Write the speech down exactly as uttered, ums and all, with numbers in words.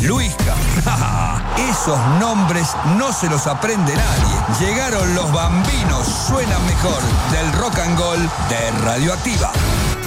Luisca. Esos nombres no se los aprende nadie. Llegaron los Bambinos, suenan mejor, del rock and roll de Radioactiva.